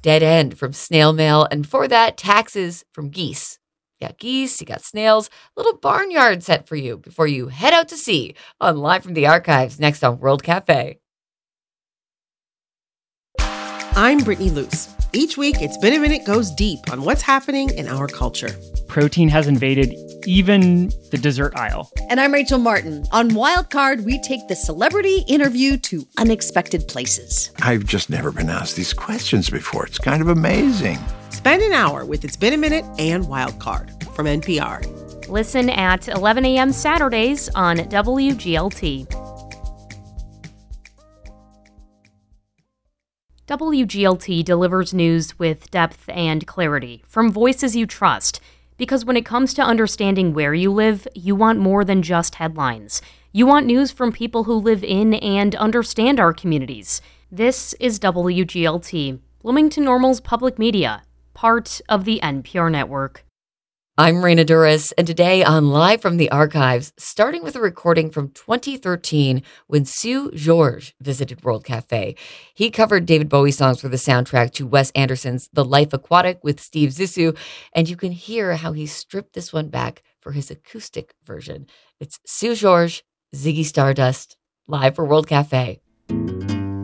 Dead End from Snail Mail, and before that, Taxes from Geese. You got geese, you got snails, little barnyard set for you before you head out to sea on Live from the Archives next on World Cafe. I'm Brittany Luce. Each week, It's Been a Minute goes deep on what's happening in our culture. Protein has invaded even the dessert aisle. And I'm Rachel Martin. On Wildcard, we take the celebrity interview to unexpected places. I've just never been asked these questions before. It's kind of amazing. Spend an hour with It's Been a Minute and Wildcard from NPR. Listen at 11 a.m. Saturdays on WGLT. WGLT delivers news with depth and clarity from voices you trust. Because when it comes to understanding where you live, you want more than just headlines. You want news from people who live in and understand our communities. This is WGLT, Bloomington Normal's public media, part of the NPR network. I'm Raina Duras, and today on Live from the Archives, starting with a recording from 2013 when Seu Jorge visited World Cafe. He covered David Bowie songs for the soundtrack to Wes Anderson's The Life Aquatic with Steve Zissou, and you can hear how he stripped this one back for his acoustic version. It's Seu Jorge, Ziggy Stardust, live for World Cafe.